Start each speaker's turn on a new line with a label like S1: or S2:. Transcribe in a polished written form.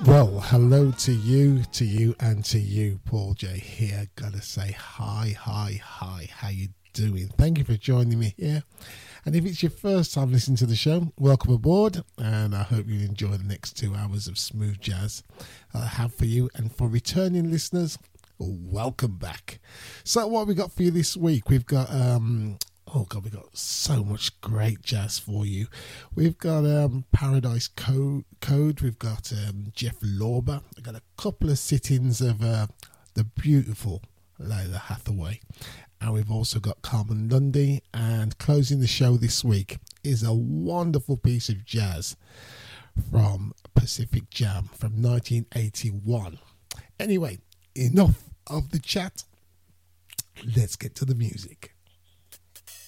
S1: Well, hello to you, and to you, Paul J here. Gotta say hi. How you doing? Thank you for joining me here. And if it's your first time listening to the show, welcome aboard. And I hope you enjoy the next 2 hours of smooth jazz I have for you. And for returning listeners, welcome back. So what have we got for you this week? We've got we've got so much great jazz for you. We've got Paradise Code. We've got Jeff Lorber. We've got a couple of sittings of the beautiful Laila Hathaway. And we've also got Carmen Lundy. And closing the show this week is a wonderful piece of jazz from Pacific Jam from 1981. Anyway, enough of the chat. Let's get to the music.